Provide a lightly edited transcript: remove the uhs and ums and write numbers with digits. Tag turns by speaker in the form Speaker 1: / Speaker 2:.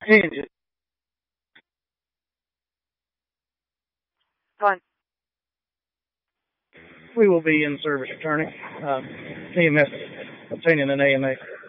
Speaker 1: Change it.
Speaker 2: Fine.
Speaker 1: We will be in service returning. EMS obtaining an AMA.